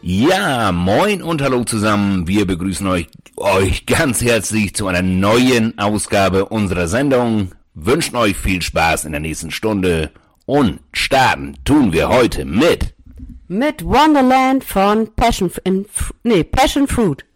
Ja, moin und hallo zusammen. Wir begrüßen euch ganz herzlich zu einer neuen Ausgabe unserer Sendung. Wünschen euch viel Spaß in der nächsten Stunde und starten tun wir heute mit Wonderland von Passion Fruit.